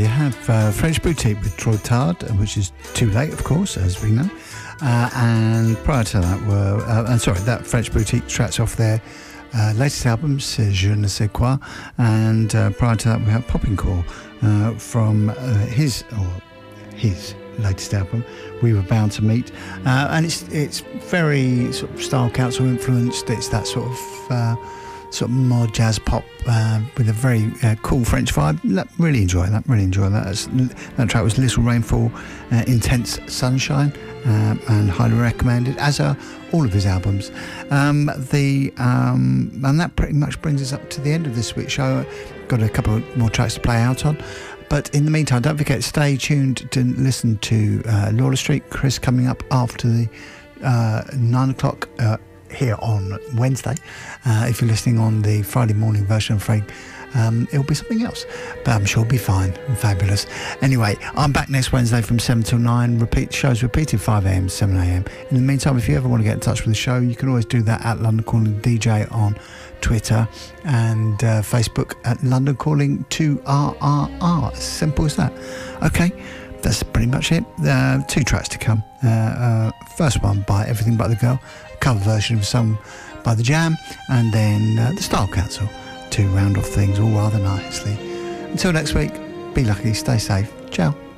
You have French Boutique with Trop Tard, which is too late, of course, as we know. And prior to that that French Boutique tracks off their latest album, C'est Je ne sais quoi. And prior to that, we have Popping Core from his latest album, We Were Bound to Meet. And it's very sort of Style Council influenced. It's that sort of mod jazz pop with a very cool French vibe. Really enjoy that. That track was Little Rainfall, Intense Sunshine, and highly recommended, as are all of his albums. And that pretty much brings us up to the end of this week's show. Got a couple more tracks to play out on. But in the meantime, don't forget, stay tuned to listen to Laura Street. Chris coming up after the 9 o'clock here on Wednesday. If you're listening on the Friday morning version, I'm afraid it'll be something else, but I'm sure it'll be fine and fabulous. Anyway, I'm back next Wednesday from 7 till 9. Shows repeated 5 a.m. 7 a.m. In the meantime, if you ever want to get in touch with the show, you can always do that at London Calling DJ on Twitter and Facebook at London Calling 2RRR. As simple as that. Okay, that's pretty much it. 2 tracks to come. First one by Everything But the Girl, cover version of a song by The Jam, and then the Style Council to round off things all rather nicely. Until next week, be lucky, stay safe. Ciao.